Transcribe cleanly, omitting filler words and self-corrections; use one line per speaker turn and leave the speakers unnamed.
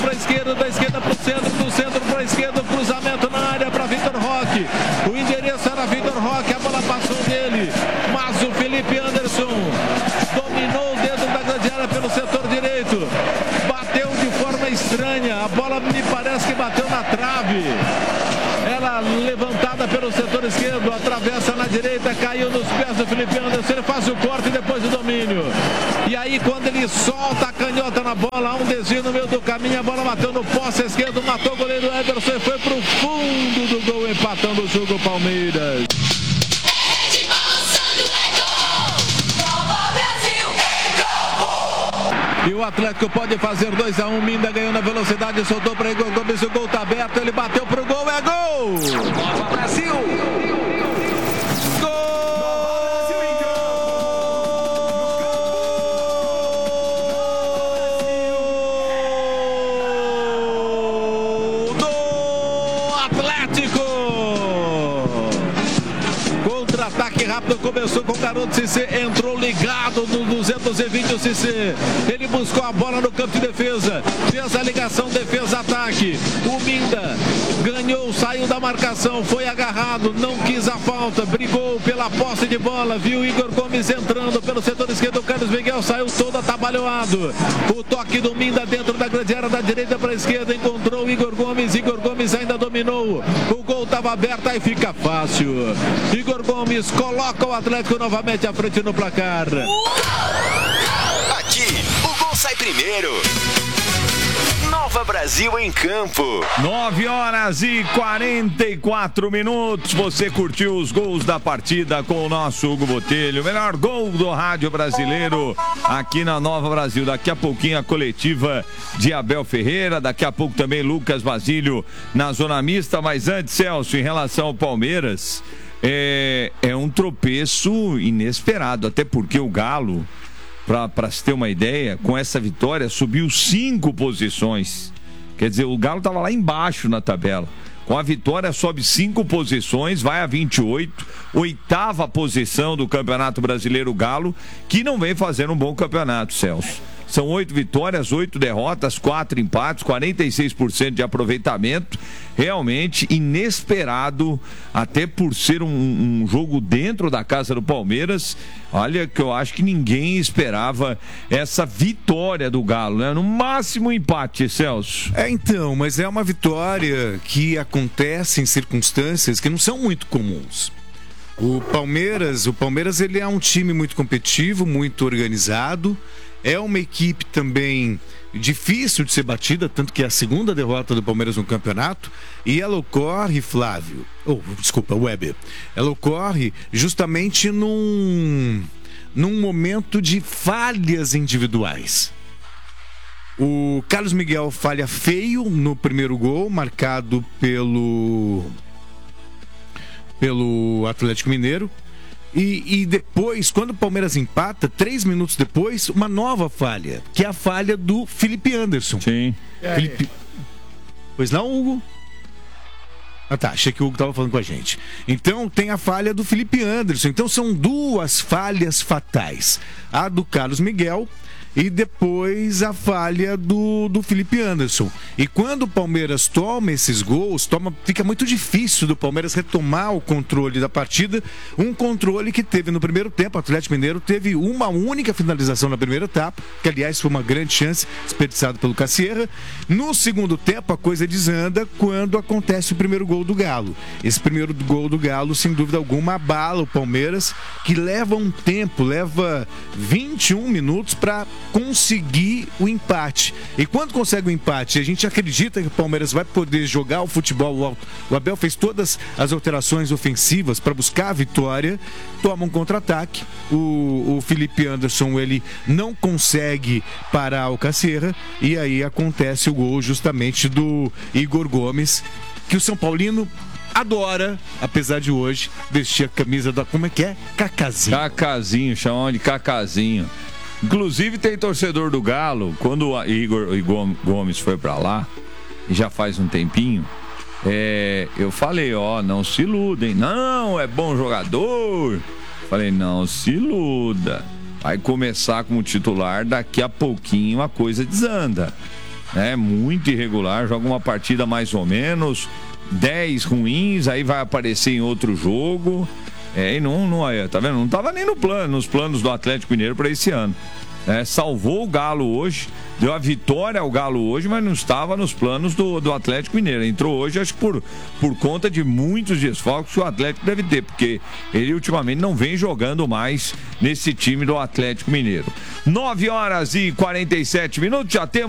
para a esquerda, da esquerda para o centro, do centro para a esquerda, cruzamento na área para Vitor Roque. O endereço era Vitor Roque, a bola passou dele, mas o Felipe Anderson dominou dentro da grande área pelo setor direito. Bateu de forma estranha, a bola me parece que bateu na trave. Ela levantada pelo setor esquerdo, atravessa na direita, caiu nos pés do Felipe Anderson, ele faz o corte e depois o domínio. E aí quando ele solta a canhota na bola, há um desvio no meio do caminho, a bola bateu no poste esquerdo, matou o goleiro Everson e foi pro fundo do gol, empatando o jogo Palmeiras. E o Atlético pode fazer 2-1, Minda ganhou na velocidade, soltou para Igor Gomes, o gol tá aberto, ele bateu pro gol, é gol!
Nova Brasil!
Gol! Do Atlético! Contra-ataque rápido, começou com o garoto Cissé, entrou ligado no 220 o Cissé. Ele buscou a bola no campo de defesa, fez a ligação defesa-ataque. O Minda ganhou, saiu da marcação, foi agarrado, não quis a falta, brigou pela posse de bola, viu Igor Gomes entrando pelo setor esquerdo, o Carlos Miguel saiu todo atabalhoado. O toque do Minda dentro da grande área, da direita para a esquerda, encontrou o Igor Gomes ainda dominou. O gol estava aberto, aí fica fácil. Igor Gomes coloca o Atlético novamente à frente no placar.
Aqui, o gol sai primeiro. Nova Brasil em campo.
9h44. Você curtiu os gols da partida com o nosso Hugo Botelho. O melhor gol do rádio brasileiro aqui na Nova Brasil. Daqui a pouquinho a coletiva de Abel Ferreira. Daqui a pouco também Lucas Basílio na zona mista. Mas antes, Celso, em relação ao Palmeiras, é um tropeço inesperado. Até porque o Galo, para se ter uma ideia, com essa vitória subiu 5 posições. Quer dizer, o Galo estava lá embaixo na tabela. Com a vitória sobe 5 posições, vai a 28, 8ª posição do Campeonato Brasileiro Galo, que não vem fazendo um bom campeonato, Celso. São 8 vitórias, 8 derrotas, 4 empates, 46% de aproveitamento. Realmente inesperado, até por ser um jogo dentro da casa do Palmeiras. Olha, que eu acho que ninguém esperava essa vitória do Galo, né? No máximo empate, Celso.
Então, mas é uma vitória que acontece em circunstâncias que não são muito comuns. O Palmeiras ele é um time muito competitivo, muito organizado. É uma equipe também difícil de ser batida, tanto que é a segunda derrota do Palmeiras no campeonato. E ela ocorre, Flávio, Weber, ela ocorre justamente num momento de falhas individuais. O Carlos Miguel falha feio no primeiro gol, marcado pelo Atlético Mineiro. E depois, quando o Palmeiras empata, 3 minutos depois, uma nova falha, que é a falha do Felipe Anderson.
Sim.
Pois não, Hugo? Ah tá, achei que o Hugo estava falando com a gente. Então tem a falha do Felipe Anderson. Então são 2 falhas fatais. A do Carlos Miguel e depois a falha do Felipe Anderson. E quando o Palmeiras toma esses gols, fica muito difícil do Palmeiras retomar o controle da partida. Um controle que teve no primeiro tempo. O Atlético Mineiro teve uma única finalização na primeira etapa, que aliás foi uma grande chance, desperdiçada pelo Cassierra. No segundo tempo a coisa desanda quando acontece o primeiro gol do Galo. Esse primeiro gol do Galo, sem dúvida alguma, abala o Palmeiras, que leva um tempo, leva 21 minutos para conseguir o empate. E quando consegue o empate, a gente acredita que o Palmeiras vai poder jogar o futebol. O Abel fez todas as alterações ofensivas para buscar a vitória, toma um contra-ataque. O Felipe Anderson, ele não consegue parar o Cassierra, e aí acontece o gol justamente do Igor Gomes, que o São Paulino adora, apesar de hoje vestir a camisa da, como é que é? Cacazinho.
Cacazinho, chamam de Cacazinho. Inclusive tem torcedor do Galo, quando o Igor Gomes foi pra lá, e já faz um tempinho, eu falei, não se iludem, não, é bom jogador. Falei, não se iluda, vai começar como titular, daqui a pouquinho a coisa desanda. né? Muito irregular, joga uma partida mais ou menos, 10 ruins, aí vai aparecer em outro jogo. E não, tá vendo? Não tava nem nos planos do Atlético Mineiro para esse ano. Salvou o Galo hoje, deu a vitória ao Galo hoje, mas não estava nos planos do Atlético Mineiro. Entrou hoje, acho que por conta de muitos desfalques que o Atlético deve ter, porque ele ultimamente não vem jogando mais nesse time do Atlético Mineiro. 9h47, já temos